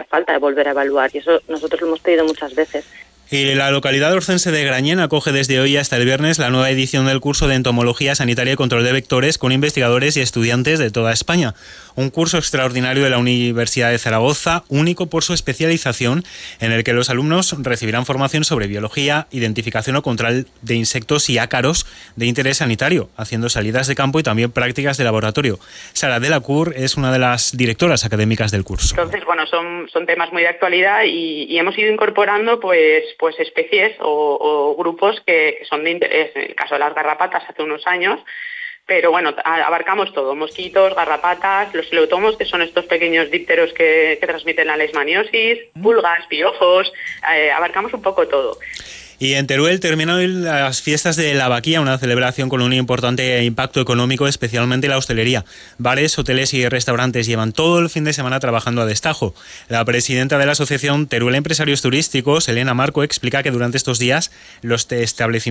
falta volver a evaluar, y eso nosotros lo hemos pedido muchas veces. Y la localidad orcense de Grañén acoge desde hoy hasta el viernes la nueva edición del curso de Entomología Sanitaria y Control de Vectores con investigadores y estudiantes de toda España. Un curso extraordinario de la Universidad de Zaragoza, único por su especialización, en el que los alumnos recibirán formación sobre biología, identificación o control de insectos y ácaros de interés sanitario, haciendo salidas de campo y también prácticas de laboratorio. Sara Delacour es una de las directoras académicas del curso. Entonces, bueno, son temas muy de actualidad y hemos ido incorporando pues especies o grupos que son de interés. En el caso de las garrapatas hace unos años, pero bueno, abarcamos todo: mosquitos, garrapatas, los leutomos, que son estos pequeños dípteros que transmiten la leishmaniosis, pulgas, piojos, abarcamos un poco todo. Y en Teruel terminan hoy las fiestas de la Vaquilla, una celebración con un importante impacto económico, especialmente la hostelería. Bares, hoteles y restaurantes llevan todo el fin de semana trabajando a destajo. La presidenta de la asociación Teruel Empresarios Turísticos, Elena Marco, explica que durante estos días los establecimientos